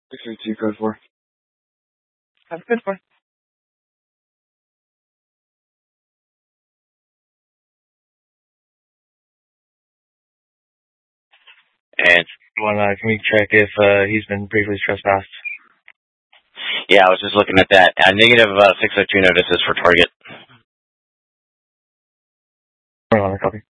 632 code 4. Have a good one. And Can we check if he's been briefly trespassed? yeah, I was just looking at that. Negative 602 notices for target. Hold on, copy.